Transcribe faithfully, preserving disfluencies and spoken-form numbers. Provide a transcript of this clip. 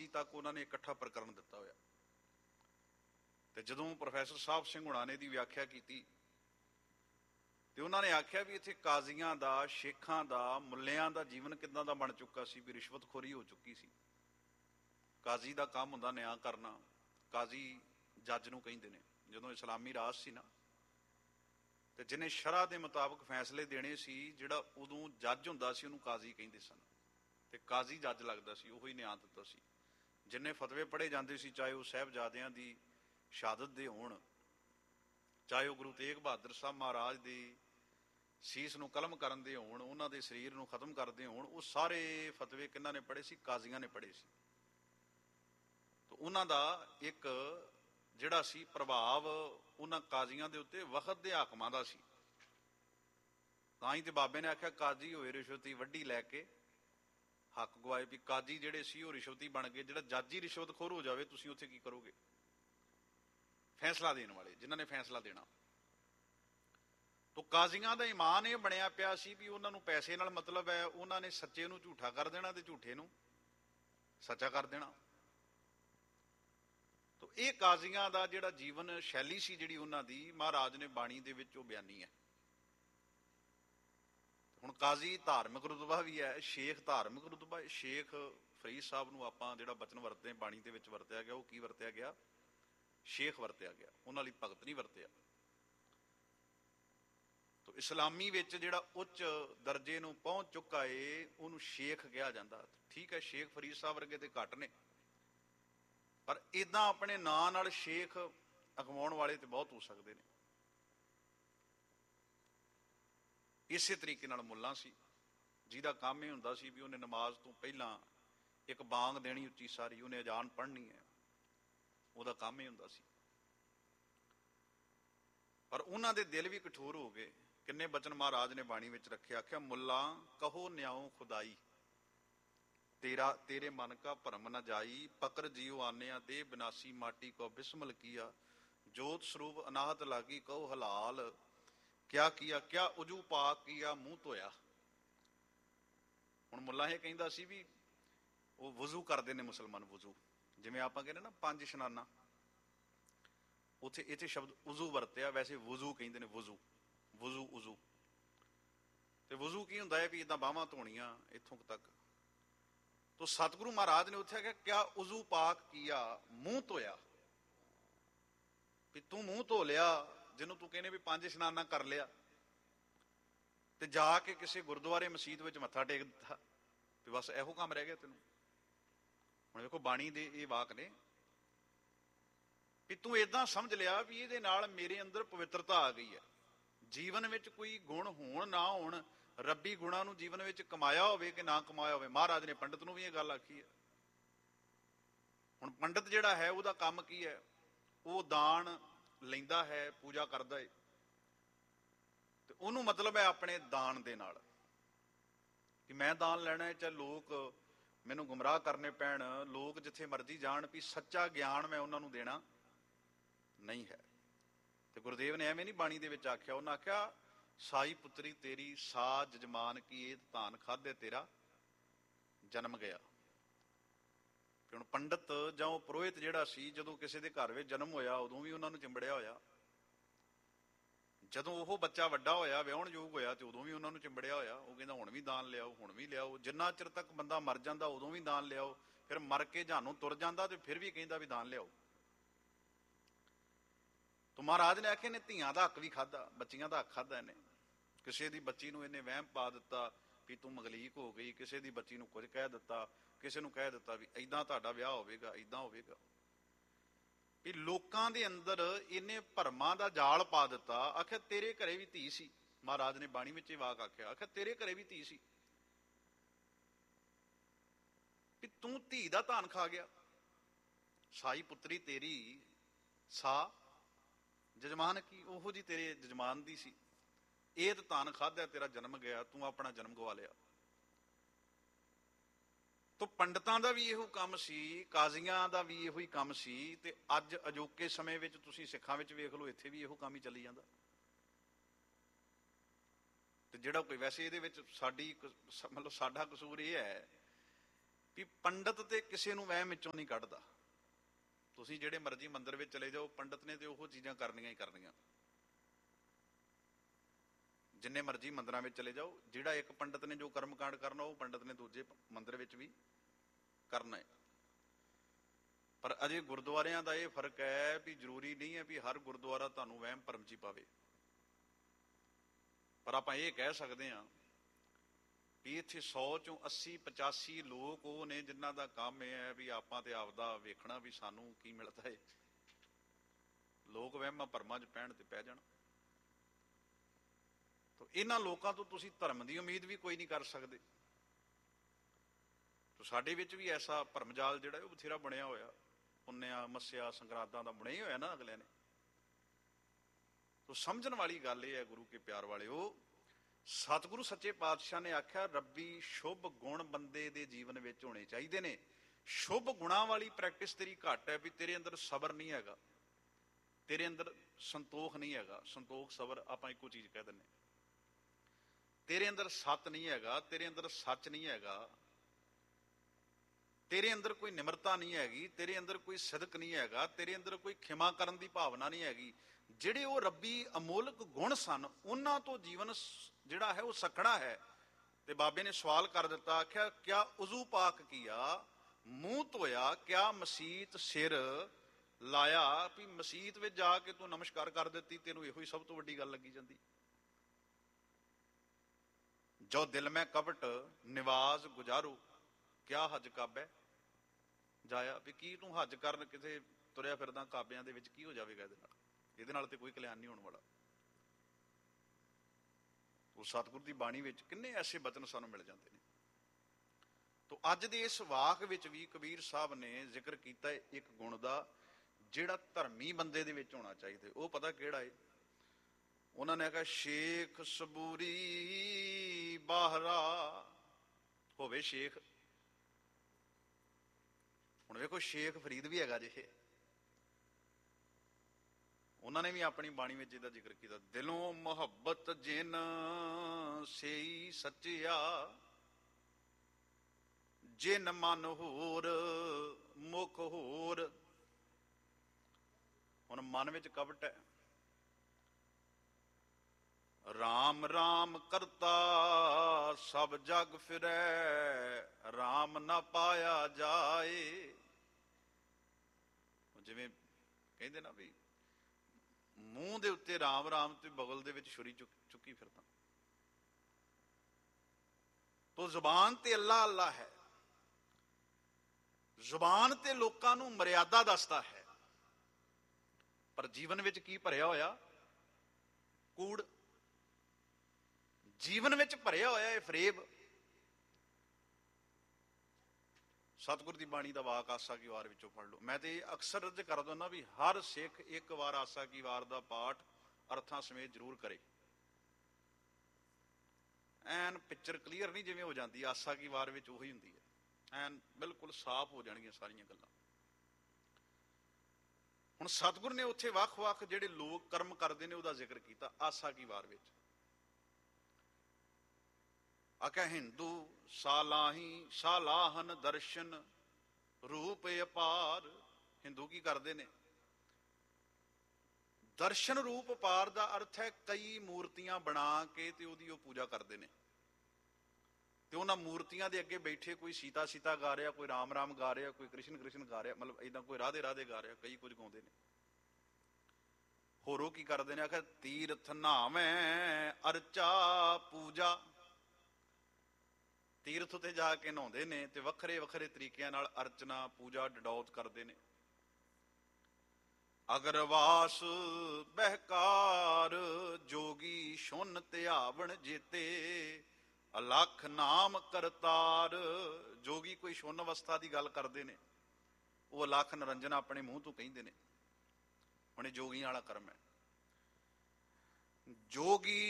ਫਾਂਸੀ ਤੱਕ ਉਹਨਾਂ ਨੇ ਇਕੱਠਾ ਪ੍ਰਕਰਨ ਦਿੱਤਾ ਹੋਇਆ। ਤੇ ਜਦੋਂ ਪ੍ਰੋਫੈਸਰ ਸਾਹਿਬ ਸਿੰਘ ਹੁਣਾਂ ਨੇ ਦੀ ਵਿਆਖਿਆ ਕੀਤੀ ਤੇ ਉਹਨਾਂ ਨੇ ਆਖਿਆ ਵੀ ਇੱਥੇ ਕਾਜ਼ੀਆਂ ਦਾ, ਸ਼ੇਖਾਂ ਦਾ, ਮੁੱਲਿਆਂ ਦਾ ਜੀਵਨ ਕਿੱਦਾਂ ਦਾ ਬਣ ਚੁੱਕਾ ਸੀ, ਵੀ ਰਿਸ਼ਵਤਖੋਰੀ ਹੋ ਚੁੱਕੀ ਸੀ। ਕਾਜ਼ੀ ਦਾ ਕੰਮ ਹੁੰਦਾ ਨਿਆਂ ਕਰਨਾ, ਕਾਜ਼ੀ ਜੱਜ ਨੂੰ ਕਹਿੰਦੇ ਨੇ। ਜਦੋਂ ਇਸਲਾਮੀ ਰਾਜ ਸੀ ਨਾ, ਤੇ ਜਿਹਨੇ ਸ਼ਰਅ ਦੇ ਮੁਤਾਬਕ ਫੈਸਲੇ ਦੇਣੇ ਸੀ, ਜਿਹੜਾ ਉਦੋਂ ਜੱਜ ਹੁੰਦਾ ਸੀ ਉਹਨੂੰ ਕਾਜ਼ੀ ਕਹਿੰਦੇ ਸਨ। ਤੇ ਕਾਜ਼ੀ ਜੱਜ ਲੱਗਦਾ ਸੀ, ਉਹੀ ਨਿਆਂ ਦਿੱਤਾ ਸੀ। ਜਿੰਨੇ ਫਤਵੇ ਪੜ੍ਹੇ ਜਾਂਦੇ ਸੀ, ਚਾਹੇ ਉਹ ਸਾਹਿਬਜ਼ਾਦਿਆਂ ਦੀ ਸ਼ਹਾਦਤ ਦੇ ਹੋਣ, ਚਾਹੇ ਉਹ ਗੁਰੂ ਤੇਗ ਬਹਾਦਰ ਸਾਹਿਬ ਮਹਾਰਾਜ ਦੀ ਸੀਸ ਨੂੰ ਕਲਮ ਕਰਨ ਦੇ ਹੋਣ, ਉਹਨਾਂ ਦੇ ਸਰੀਰ ਨੂੰ ਖਤਮ ਕਰਦੇ ਹੋਣ, ਉਹ ਸਾਰੇ ਫਤਵੇ ਕਿਹਨਾਂ ਨੇ ਪੜ੍ਹੇ ਸੀ? ਕਾਜ਼ੀਆਂ ਨੇ ਪੜ੍ਹੇ ਸੀ। ਤੇ ਉਹਨਾਂ ਦਾ ਇੱਕ ਜਿਹੜਾ ਸੀ ਪ੍ਰਭਾਵ ਉਹਨਾਂ ਕਾਜ਼ੀਆਂ ਦੇ ਉੱਤੇ ਵਕਤ ਦੇ ਹਾਕਮਾਂ ਦਾ ਸੀ। ਤਾਂ ਹੀ ਤੇ ਬਾਬੇ ਨੇ ਆਖਿਆ ਕਾਜ਼ੀ ਹੋਏ ਰਿਸ਼ਵਤੀ ਵੱਡੀ ਲੈ ਕੇ ਹੱਕ ਗਵਾਏ। ਵੀ ਕਾਜ਼ੀ ਜਿਹੜੇ ਸੀ ਉਹ ਰਿਸ਼ਵਤੀ ਬਣ ਗਏ। ਜਿਹੜਾ ਜੱਜ ਹੀ ਰਿਸ਼ਵਤਖੋਰ ਹੋ ਜਾਵੇ, ਤੁਸੀਂ ਉੱਥੇ ਕੀ ਕਰੋਗੇ? ਫੈਸਲਾ ਦੇਣ ਵਾਲੇ, ਜਿਨ੍ਹਾਂ ਨੇ ਫੈਸਲਾ ਦੇਣਾ। ਤੋ ਕਾਜ਼ੀਆਂ ਦਾ ਈਮਾਨ ਇਹ ਬਣਿਆ ਪਿਆ ਸੀ ਵੀ ਉਹਨਾਂ ਨੂੰ ਪੈਸੇ ਨਾਲ ਮਤਲਬ ਹੈ। ਉਹਨਾਂ ਨੇ ਸੱਚੇ ਨੂੰ ਝੂਠਾ ਕਰ ਦੇਣਾ ਤੇ ਝੂਠੇ ਨੂੰ ਸੱਚਾ ਕਰ ਦੇਣਾ। ਤੋ ਇਹ ਕਾਜ਼ੀਆਂ ਦਾ ਜਿਹੜਾ ਜੀਵਨ ਸ਼ੈਲੀ ਸੀ, ਜਿਹੜੀ ਉਹਨਾਂ ਦੀ, ਮਹਾਰਾਜ ਨੇ ਬਾਣੀ ਦੇ ਵਿੱਚ ਉਹ ਬਿਆਨੀ ਹੈ। ਹੁਣ ਕਾਜ਼ੀ ਧਾਰਮਿਕ ਰੁਤਬਾ ਵੀ ਹੈ, ਸ਼ੇਖ ਧਾਰਮਿਕ ਰੁਤਬਾ। ਸ਼ੇਖ ਫਰੀਦ ਸਾਹਿਬ ਨੂੰ ਆਪਾਂ ਜਿਹੜਾ ਬਚਨ ਵਰਤਦੇ ਬਾਣੀ ਦੇ ਵਿੱਚ ਵਰਤਿਆ ਗਿਆ, ਉਹ ਕੀ ਵਰਤਿਆ ਗਿਆ? ਸ਼ੇਖ ਵਰਤਿਆ ਗਿਆ। ਉਹਨਾਂ ਲਈ ਭਗਤ ਨਹੀਂ ਵਰਤਿਆ। ਤੋ ਇਸਲਾਮੀ ਵਿੱਚ ਜਿਹੜਾ ਉੱਚ ਦਰਜੇ ਨੂੰ ਪਹੁੰਚ ਚੁੱਕਾ ਏ, ਉਹਨੂੰ ਸ਼ੇਖ ਕਿਹਾ ਜਾਂਦਾ। ਠੀਕ ਹੈ, ਸ਼ੇਖ ਫਰੀਦ ਸਾਹਿਬ ਵਰਗੇ ਤੇ ਘੱਟ ਨੇ, ਪਰ ਏਦਾਂ ਆਪਣੇ ਨਾਂ ਨਾਲ ਸ਼ੇਖ ਅਖਵਾਉਣ ਵਾਲੇ ਤੇ ਬਹੁਤ ਹੋ ਸਕਦੇ ਨੇ। ਇਸੇ ਤਰੀਕੇ ਨਾਲ ਮੁੱਲਾ ਸੀ, ਜਿਹਦਾ ਕੰਮ ਇਹ ਹੁੰਦਾ ਸੀ ਵੀ ਉਹਨੇ ਨਮਾਜ਼ ਤੋਂ ਪਹਿਲਾਂ ਇੱਕ ਬਾਂਗ ਦੇਣੀ ਉੱਚੀ ਸਾਰੀ, ਉਹਨੇ ਅਜ਼ਾਨ ਪੜ੍ਹਨੀ ਹੈ, ਉਹਦਾ ਕੰਮ ਇਹ ਹੁੰਦਾ ਸੀ। ਪਰ ਉਹਨਾਂ ਦੇ ਦਿਲ ਵੀ ਕਠੋਰ ਹੋ ਗਏ। ਕਿੰਨੇ ਬਚਨ ਮਹਾਰਾਜ ਨੇ ਬਾਣੀ ਵਿੱਚ ਰੱਖੇ। ਆਖਿਆ ਮੁੱਲਾ ਕਹੋ ਨਿਆਉ ਖੁਦਾਈ, ਤੇਰਾ ਤੇਰੇ ਮਨ ਕਾ ਭਰਮ ਨ ਜਾਈ, ਪਕਰ ਜੀਉ ਆਨਿਆ ਦੇ ਬਿਨਾਸੀ ਮਾਟੀ ਕੋ ਬਿਸਮਲ ਕੀਆ, ਜੋਤ ਸਰੂਪ ਅਨਾਹਤ ਲਾਗੀ ਕਹੋ ਹਲਾਲ, ਕਿਆ ਕੀਆ ਕਿਆ ਉਜੂ ਪਾ ਕੀਆ ਮੂੰਹ ਧੋਇਆ। ਹੁਣ ਮੁੱਲਾ ਇਹ ਕਹਿੰਦਾ ਸੀ ਵੀ ਉਹ ਵਜ਼ੂ ਕਰਦੇ ਨੇ ਮੁਸਲਮਾਨ, ਵਜ਼ੂ ਜਿਵੇਂ ਆਪਾਂ ਕਹਿੰਦੇ ਨਾ ਪੰਜ ਇਸ਼ਨਾਨਾ, ਉੱਥੇ ਇੱਥੇ ਸ਼ਬਦ ਉਜ਼ੂ ਵਰਤਿਆ। ਵੈਸੇ ਵਜ਼ੂ ਕਹਿੰਦੇ ਨੇ, ਵਜ਼ੂ ਵਜ਼ੂ ਉਜ਼ੂ। ਤੇ ਵਜ਼ੂ ਕੀ ਹੁੰਦਾ ਹੈ? ਵੀ ਇੱਦਾਂ ਬਾਹਾਂ ਧੋਣੀਆਂ ਇੱਥੋਂ ਤੱਕ। ਤੋ ਸਤਿਗੁਰੂ ਮਹਾਰਾਜ ਨੇ ਉੱਥੇ ਆਖਿਆ ਕਿਆ ਉਜ਼ੂ ਪਾਕ ਕੀਆ, ਮੂੰਹ ਧੋਇਆ। ਵੀ ਤੂੰ ਮੂੰਹ ਧੋ ਲਿਆ, ਜਿਹਨੂੰ ਤੂੰ ਕਹਿੰਦੇ ਵੀ ਪੰਜ ਇਸ਼ਨਾਨਾ ਕਰ ਲਿਆ, ਤੇ ਜਾ ਕੇ ਕਿਸੇ ਗੁਰਦੁਆਰੇ ਮਸੀਤ ਵਿੱਚ ਮੱਥਾ ਟੇਕ ਦਿੱਤਾ, ਵੀ ਬਸ ਇਹੋ ਕੰਮ ਰਹਿ ਗਿਆ ਤੈਨੂੰ। ਹੁਣ ਵੇਖੋ ਬਾਣੀ ਦੇ ਇਹ ਵਾਕ ਨੇ ਵੀ ਤੂੰ ਏਦਾਂ ਸਮਝ ਲਿਆ ਵੀ ਇਹਦੇ ਨਾਲ ਮੇਰੇ ਅੰਦਰ ਪਵਿੱਤਰਤਾ ਆ ਗਈ ਹੈ। ਜੀਵਨ ਵਿੱਚ ਕੋਈ ਗੁਣ ਹੋਣ ਨਾ ਹੋਣ, ਰੱਬੀ ਗੁਣਾਂ ਨੂੰ ਜੀਵਨ ਵਿੱਚ ਕਮਾਇਆ ਹੋਵੇ ਕਿ ਨਾ ਕਮਾਇਆ ਹੋਵੇ। ਮਹਾਰਾਜ ਨੇ ਪੰਡਤ ਨੂੰ ਵੀ ਇਹ ਗੱਲ ਆਖੀ ਹੈ। ਹੁਣ ਪੰਡਤ ਜਿਹੜਾ ਹੈ, ਉਹਦਾ ਕੰਮ ਕੀ ਹੈ? ਉਹ ਦਾਨ ਲੈਂਦਾ ਹੈ, ਪੂਜਾ ਕਰਦਾ ਹੈ, ਤੇ ਉਹਨੂੰ ਮਤਲਬ ਹੈ ਆਪਣੇ ਦਾਨ ਦੇ ਨਾਲ ਕਿ ਮੈਂ ਦਾਨ ਲੈਣਾ ਹੈ, ਚਾਹੇ ਲੋਕ ਮੈਨੂੰ ਗੁੰਮਰਾਹ ਕਰਨੇ ਪੈਣ, ਲੋਕ ਜਿੱਥੇ ਮਰਜ਼ੀ ਜਾਣ, ਵੀ ਸੱਚਾ ਗਿਆਨ ਮੈਂ ਉਹਨਾਂ ਨੂੰ ਦੇਣਾ ਨਹੀਂ ਹੈ। ਤੇ ਗੁਰਦੇਵ ਨੇ ਐਵੇਂ ਨਹੀਂ ਬਾਣੀ ਦੇ ਵਿੱਚ ਆਖਿਆ। ਉਹਨਾਂ ਆਖਿਆ ਸਾਈ ਪੁੱਤਰੀ ਤੇਰੀ ਸਾ ਜਜਮਾਨ ਕੀ ਏਤ ਧਾਨ ਖਾਧੇ ਤੇਰਾ ਜਨਮ ਗਿਆ। ਕਿ ਹੁਣ ਪੰਡਤ ਜਾਂ ਉਹ ਪੁਰੋਹਿਤ ਜਿਹੜਾ ਸੀ, ਜਦੋਂ ਕਿਸੇ ਦੇ ਘਰ ਵਿੱਚ ਜਨਮ ਹੋਇਆ ਉਦੋਂ ਵੀ ਉਹਨਾਂ ਨੂੰ ਚਿੰਬੜਿਆ ਹੋਇਆ, ਜਦੋਂ ਉਹ ਬੱਚਾ ਵੱਡਾ ਹੋਇਆ, ਵਿਆਹੁਣ ਯੋਗ ਹੋਇਆ, ਤੇ ਉਦੋਂ ਵੀ ਉਹਨਾਂ ਨੂੰ ਚਿੰਬੜਿਆ ਹੋਇਆ। ਉਹ ਕਹਿੰਦਾ ਹੁਣ ਵੀ ਦਾਨ ਲਿਆਓ, ਹੁਣ ਵੀ ਲਿਆਓ। ਜਿੰਨਾ ਚਿਰ ਤੱਕ ਬੰਦਾ ਮਰ ਜਾਂਦਾ ਉਦੋਂ ਵੀ ਦਾਨ ਲਿਆਓ, ਫਿਰ ਮਰ ਕੇ ਜਾਨੂੰ ਤੁਰ ਜਾਂਦਾ ਤੇ ਫਿਰ ਵੀ ਕਹਿੰਦਾ ਵੀ ਦਾਨ ਲਿਆਓ। ਤੋ ਮਹਾਰਾਜ ਨੇ ਆਖਿਆ ਨੇ ਧੀਆਂ ਦਾ ਹੱਕ ਵੀ ਖਾਧਾ, ਬੱਚੀਆਂ ਦਾ ਹੱਕ ਖਾਧਾ ਇਹਨੇ। ਕਿਸੇ ਦੀ ਬੱਚੀ ਨੂੰ ਇਹਨੇ ਵਹਿਮ ਪਾ ਦਿੱਤਾ ਵੀ ਤੂੰ ਮਗਲੀਕ ਹੋ ਗਈ, ਕਿਸੇ ਦੀ ਬੱਚੀ ਨੂੰ ਕੁਝ ਕਹਿ ਦਿੱਤਾ, ਕਿਸੇ ਨੂੰ ਕਹਿ ਦਿੱਤਾ ਵੀ ਏਦਾਂ ਤੁਹਾਡਾ ਵਿਆਹ ਹੋਵੇਗਾ, ਏਦਾਂ ਹੋਵੇਗਾ। ਵੀ ਲੋਕਾਂ ਦੇ ਅੰਦਰ ਇਹਨੇ ਭਰਮਾਂ ਦਾ ਜਾਲ ਪਾ ਦਿੱਤਾ। ਆਖਿਆ ਤੇਰੇ ਘਰੇ ਵੀ ਧੀ ਸੀ। ਮਹਾਰਾਜ ਨੇ ਬਾਣੀ ਵਿੱਚ ਇਹ ਵਾਕ ਆਖਿਆ, ਆਖਿਆ ਤੇਰੇ ਘਰੇ ਵੀ ਧੀ ਸੀ, ਵੀ ਤੂੰ ਧੀ ਦਾ ਧਾਨ ਖਾ ਗਿਆ। ਸਾਈ ਪੁੱਤਰੀ ਤੇਰੀ ਸਾ ਜਜਮਾਨ ਕੀ, ਉਹੋ ਜੀ ਤੇਰੇ ਜਜਮਾਨ ਦੀ ਸੀ। ਇਹ ਤਾਂ ਧਾਨ ਖਾਧਾ, ਤੇਰਾ ਜਨਮ ਗਿਆ, ਤੂੰ ਆਪਣਾ ਜਨਮ ਗਵਾ ਲਿਆ। ਤੋ ਪੰਡਤਾਂ ਦਾ ਵੀ ਇਹੋ ਕੰਮ ਸੀ, ਕਾਜ਼ੀਆਂ ਦਾ ਵੀ ਇਹੋ ਹੀ ਕੰਮ ਸੀ। ਤੇ ਅੱਜ ਅਜੋਕੇ ਸਮੇਂ ਵਿੱਚ ਤੁਸੀਂ ਸਿੱਖਾਂ ਵਿੱਚ ਵੇਖ ਲਓ, ਇੱਥੇ ਵੀ ਇਹੋ ਕੰਮ ਹੀ ਚੱਲੀ ਜਾਂਦਾ। ਤੇ ਜਿਹੜਾ ਕੋਈ ਵੈਸੇ ਇਹਦੇ ਵਿੱਚ ਸਾਡੀ ਮਤਲਬ ਸਾਡਾ ਕਸੂਰ ਇਹ ਹੈ ਵੀ ਪੰਡਤ ਤੇ ਕਿਸੇ ਨੂੰ ਵਹਿਮ ਵਿੱਚੋਂ ਨਹੀਂ ਕੱਢਦਾ। ਤੁਸੀਂ ਜਿਹੜੇ ਮਰਜ਼ੀ ਮੰਦਿਰ ਵਿੱਚ ਚਲੇ ਜਾਓ, ਪੰਡਤ ਨੇ ਤੇ ਉਹ ਚੀਜ਼ਾਂ ਕਰਨੀਆਂ ਹੀ ਕਰਨੀਆਂ। ਜਿੰਨੇ ਮਰਜ਼ੀ ਮੰਦਿਰਾਂ ਵਿੱਚ ਚਲੇ ਜਾਓ, ਜਿਹੜਾ ਇੱਕ ਪੰਡਤ ਨੇ ਜੋ ਕਰਮ ਕਾਂਡ ਕਰਨਾ ਉਹ ਪੰਡਤ ਨੇ ਦੂਜੇ ਮੰਦਿਰ ਵਿੱਚ ਵੀ ਕਰਨਾ ਹੈ। ਪਰ ਅਜੇ ਗੁਰਦੁਆਰਿਆਂ ਦਾ ਇਹ ਫਰਕ ਹੈ ਵੀ ਜ਼ਰੂਰੀ ਨਹੀਂ ਹੈ ਵੀ ਹਰ ਗੁਰਦੁਆਰਾ ਤੁਹਾਨੂੰ ਵਹਿਮ ਭਰਮ 'ਚ ਹੀ ਪਾਵੇ। ਪਰ ਆਪਾਂ ਇਹ ਕਹਿ ਸਕਦੇ ਹਾਂ ਵੀ ਇੱਥੇ ਸੌ ਚੋਂ ਅੱਸੀ ਪਚਾਸੀ ਲੋਕ ਉਹ ਨੇ ਜਿਨ੍ਹਾਂ ਦਾ ਕੰਮ ਇਹ ਹੈ ਵੀ ਆਪਾਂ ਤੇ ਆਪਦਾ ਵੇਖਣਾ ਵੀ ਸਾਨੂੰ ਕੀ ਮਿਲਦਾ ਹੈ। ਲੋਕ ਵਹਿਮਾਂ ਭਰਮਾਂ 'ਚ ਪੈਣ ਤੇ ਪੈ ਜਾਣ। ਤਾਂ ਇਹਨਾਂ ਲੋਕਾਂ ਤੋਂ ਤੁਸੀਂ ਧਰਮ ਦੀ ਉਮੀਦ ਵੀ ਕੋਈ ਨਹੀਂ ਕਰ ਸਕਦੇ। ਤਾਂ ਸਾਡੇ ਵਿੱਚ ਵੀ ਐਸਾ ਭਰਮ ਜਾਲ ਜਿਹੜਾ ਉਹ ਬਥੇਰਾ ਬਣਿਆ ਹੋਇਆ, ਪੁੰਨਿਆ ਮੱਸਿਆ ਸੰਗਰਾਦਾਂ ਦਾ ਬਣਿਆ ਹੀ ਹੋਇਆ ਨਾ ਅਗਲਿਆਂ ਨੇ। ਤਾਂ ਸਮਝਣ ਵਾਲੀ ਗੱਲ ਇਹ ਹੈ ਗੁਰੂ ਕੇ ਪਿਆਰ ਵਾਲਿਓ, ਸਤਿਗੁਰੂ ਸੱਚੇ ਪਾਤਸ਼ਾਹ ਨੇ ਆਖਿਆ ਰੱਬੀ ਸ਼ੁਭ ਗੁਣ ਬੰਦੇ ਦੇ ਜੀਵਨ ਵਿੱਚ ਹੋਣੇ ਚਾਹੀਦੇ ਨੇ। ਸ਼ੁਭ ਗੁਣਾਂ ਵਾਲੀ ਪ੍ਰੈਕਟਿਸ ਤੇਰੀ ਘੱਟ ਹੈ ਵੀ ਤੇਰੇ ਅੰਦਰ ਸਬਰ ਨਹੀਂ ਹੈਗਾ, ਤੇਰੇ ਅੰਦਰ ਸੰਤੋਖ ਨਹੀਂ ਹੈਗਾ। ਸੰਤੋਖ ਸਬਰ ਆਪਾਂ ਇੱਕੋ ਚੀਜ਼ ਕਹਿ ਦਿੰਦੇ। ਤੇਰੇ ਅੰਦਰ ਸੱਤ ਨਹੀਂ ਹੈਗਾ, ਤੇਰੇ ਅੰਦਰ ਸੱਚ ਨਹੀਂ ਹੈਗਾ, ਤੇਰੇ ਅੰਦਰ ਕੋਈ ਨਿਮਰਤਾ ਨਹੀਂ ਹੈਗੀ, ਤੇਰੇ ਅੰਦਰ ਕੋਈ ਸਿਦਕ ਨਹੀਂ ਹੈਗਾ, ਤੇਰੇ ਅੰਦਰ ਕੋਈ ਖਿਮਾ ਕਰਨ ਦੀ ਭਾਵਨਾ ਨਹੀਂ ਹੈਗੀ। ਜਿਹੜੇ ਉਹ ਰੱਬੀ ਅਮੋਲਕ ਗੁਣ ਸਨ ਉਹਨਾਂ ਤੋਂ ਜੀਵਨ ਜਿਹੜਾ ਹੈ ਉਹ ਸੱਖਣਾ ਹੈ। ਤੇ ਬਾਬੇ ਨੇ ਸਵਾਲ ਕਰ ਦਿੱਤਾ, ਆਖਿਆ ਕਿਆ ਉਜ਼ੂ ਪਾਕ ਕੀਆ, ਮੂੰਹ ਧੋਇਆ, ਕਿਆ ਮਸੀਤ ਸਿਰ ਲਾਇਆ। ਵੀ ਮਸੀਤ ਵਿੱਚ ਜਾ ਕੇ ਤੂੰ ਨਮਸਕਾਰ ਕਰ ਦਿੱਤੀ, ਤੈਨੂੰ ਇਹੋ ਹੀ ਸਭ ਤੋਂ ਵੱਡੀ ਗੱਲ ਲੱਗੀ ਜਾਂਦੀ। ਜੋ ਦਿਲ ਮੈਂ ਕਪਟ ਨਿਵਾਜ਼ ਗੁਜ਼ਾਰੂ, ਕਿਆ ਹਜ ਕਾਬੈ ਜਾਇਆ। ਵੀ ਕੀ ਤੂੰ ਹੱਜ ਕਰਨ ਕਿਤੇ ਤੁਰਿਆ ਫਿਰਦਾ ਕਾਬਿਆਂ ਦੇ ਵਿੱਚ, ਕੀ ਹੋ ਜਾਵੇਗਾ ਇਹਦੇ ਨਾਲ? ਇਹਦੇ ਨਾਲ ਤੇ ਕੋਈ ਕਲਿਆਣ ਨਹੀਂ ਹੋਣ ਵਾਲਾ। ਉਹ ਸਤਿਗੁਰ ਦੀ ਬਾਣੀ ਵਿੱਚ ਕਿੰਨੇ ਐਸੇ ਬਚਨ ਸਾਨੂੰ ਮਿਲ ਜਾਂਦੇ ਨੇ। ਤੋ ਅੱਜ ਦੇ ਇਸ ਵਾਕ ਵਿੱਚ ਵੀ ਕਬੀਰ ਸਾਹਿਬ ਨੇ ਜ਼ਿਕਰ ਕੀਤਾ ਇੱਕ ਗੁਣ ਦਾ ਜਿਹੜਾ ਧਰਮੀ ਬੰਦੇ ਦੇ ਵਿੱਚ ਹੋਣਾ ਚਾਹੀਦਾ। ਉਹ ਪਤਾ ਕਿਹੜਾ ਹੈ? ਉਹਨਾਂ ਨੇ ਕਿਹਾ ਸ਼ੇਖ ਸਬੂਰੀ ਬਾਹਰਾ ਹੋਵੇ ਸ਼ੇਖ। ਹੁਣ ਵੇਖੋ ਸ਼ੇਖ ਫਰੀਦ ਵੀ ਹੈਗਾ ਜੇ, ਉਹਨਾਂ ਨੇ ਵੀ ਆਪਣੀ ਬਾਣੀ ਵਿੱਚ ਇਹਦਾ ਜ਼ਿਕਰ ਕੀਤਾ। ਦਿਲੋਂ ਮੁਹੱਬਤ ਜਿਨ ਸੇਈ ਸੱਚਿਆ, ਜਿਨ ਮਨ ਹੋਰ ਮੁਖ ਹੋਰ। ਹੁਣ ਮਨ ਵਿੱਚ ਕਪਟ ਹੈ, ਰਾਮ ਰਾਮ ਕਰਤਾ ਸਭ ਜਗ ਫਿਰੈ, ਰਾਮ ਨਾ ਪਾਇਆ ਜਾਏ। ਜਿਵੇਂ ਕਹਿੰਦੇ ਨਾ ਵੀ ਮੂੰਹ ਦੇ ਉੱਤੇ ਰਾਮ ਰਾਮ ਤੇ ਬਗਲ ਦੇ ਵਿੱਚ ਛੁਰੀ ਚੁੱਕੀ ਫਿਰਦਾ। ਤੋ ਜ਼ੁਬਾਨ ਤੇ ਅੱਲਾ ਅੱਲਾ ਹੈ, ਜ਼ੁਬਾਨ ਤੇ ਲੋਕਾਂ ਨੂੰ ਮਰਿਆਦਾ ਦੱਸਦਾ ਹੈ, ਪਰ ਜੀਵਨ ਵਿੱਚ ਕੀ ਭਰਿਆ ਹੋਇਆ? ਕੂੜ। ਜੀਵਨ ਵਿੱਚ ਭਰਿਆ ਹੋਇਆ ਇਹ ਫਰੇਬ। ਸਤਿਗੁਰ ਦੀ ਬਾਣੀ ਦਾ ਵਾਕ ਆਸਾ ਕੀ ਵਾਰ ਵਿੱਚੋਂ ਪੜ੍ਹ ਲਓ। ਮੈਂ ਤੇ ਅਕਸਰ ਅਰਜ਼ ਕਰ ਦਿੰਦਾ ਵੀ ਹਰ ਸਿੱਖ ਇੱਕ ਵਾਰ ਆਸਾ ਕੀ ਵਾਰ ਦਾ ਪਾਠ ਅਰਥਾਂ ਸਮੇਤ ਜ਼ਰੂਰ ਕਰੇ। ਐਨ ਪਿਕਚਰ ਕਲੀਅਰ ਨਹੀਂ ਜਿਵੇਂ ਹੋ ਜਾਂਦੀ ਆਸਾ ਕੀ ਵਾਰ ਵਿੱਚ ਉਹੀ ਹੁੰਦੀ ਹੈ, ਐਨ ਬਿਲਕੁਲ ਸਾਫ਼ ਹੋ ਜਾਣਗੀਆਂ ਸਾਰੀਆਂ ਗੱਲਾਂ। ਹੁਣ ਸਤਿਗੁਰ ਨੇ ਉੱਥੇ ਵੱਖ-ਵੱਖ ਜਿਹੜੇ ਲੋਕ ਕਰਮ ਕਰਦੇ ਨੇ ਉਹਦਾ ਜ਼ਿਕਰ ਕੀਤਾ ਆਸਾ ਕੀ ਵਾਰ ਵਿੱਚ। ਆਖਿਆ ਹਿੰਦੂ ਸਾਲਾਹੀ ਸਾਲਾਹਨ ਦਰਸ਼ਨ ਰੂਪ ਅਪਾਰ। ਹਿੰਦੂ ਕੀ ਕਰਦੇ ਨੇ? ਦਰਸ਼ਨ ਰੂਪ ਅਪਾਰ ਦਾ ਅਰਥ ਹੈ ਕਈ ਮੂਰਤੀਆਂ ਬਣਾ ਕੇ ਤੇ ਉਹਦੀ ਉਹ ਪੂਜਾ ਕਰਦੇ ਨੇ। ਤੇ ਉਹਨਾਂ ਮੂਰਤੀਆਂ ਦੇ ਅੱਗੇ ਬੈਠੇ ਕੋਈ ਸੀਤਾ ਸੀਤਾ ਗਾ ਰਿਹਾ, ਕੋਈ ਰਾਮ ਰਾਮ ਗਾ ਰਿਹਾ, ਕੋਈ ਕ੍ਰਿਸ਼ਨ ਕ੍ਰਿਸ਼ਨ ਗਾ ਰਿਹਾ, ਮਤਲਬ ਏਦਾਂ ਕੋਈ ਰਾਧੇ ਰਾਧੇ ਗਾ ਰਿਹਾ, ਕਈ ਕੁਝ ਗਾਉਂਦੇ ਨੇ। ਹੋਰ ਉਹ ਕੀ ਕਰਦੇ ਨੇ? ਆਖਿਆ ਤੀਰਥ ਨਾਵੇਂ ਅਰਚਾ ਪੂਜਾ। ਤੀਰਥ ਉੱਤੇ ਜਾ ਕੇ ਨਹਾਉਂਦੇ ਨੇ ਤੇ ਵੱਖਰੇ ਵੱਖਰੇ ਤਰੀਕਿਆਂ ਨਾਲ ਅਰਚਨਾ ਪੂਜਾ ਡਡੌਤ ਕਰਦੇ ਨੇ। ਅਗਰਵਾਸ ਬਹਿਕਾਰ ਜੋਗੀ ਸੁਨ ਧਿਆਵਣ ਜੇਤੇ, ਅਲਖ ਨਾਮ ਕਰਤਾਰ। ਜੋਗੀ ਕੋਈ ਸੁਨ ਅਵਸਥਾ ਦੀ ਗੱਲ ਕਰਦੇ ਨੇ, ਉਹ ਅਲਖ ਨਿਰੰਜਨ ਆਪਣੇ ਮੂੰਹ ਤੋਂ ਕਹਿੰਦੇ ਨੇ। ਹੁਣ ਇਹ ਜੋਗੀਆਂ ਵਾਲਾ ਕਰਮ ਹੈ। ਜੋਗੀ